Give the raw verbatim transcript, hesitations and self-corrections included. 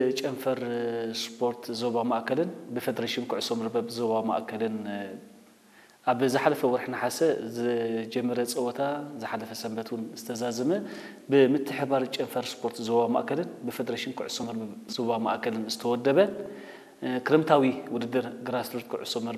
ጨንፈር ስፖርት ዞባ ማዕከልን በፌደሬሽን ኩዕሶ መርበብ ዞባ ማዕከልን ኣብ ዝሓለፈ ወርሕ ነሐሰ ዝጀመረ ፀወታ ዝሓለፈ ሰንበቱን ዝተዛዘመ ብምትሕባር ጨንፈር ስፖርት ዞባ ማዕከልን በፌደሬሽን ኩዕሶ መርበብ ዞባ ማዕከልን ዝተወደበ ክረምታዊ ውድድር ግራስሩት ኩዕሶ መርበብ